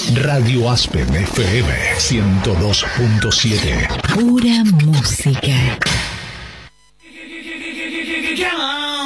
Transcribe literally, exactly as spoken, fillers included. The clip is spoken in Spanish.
Radio Aspen F M ciento dos punto siete. Pura música.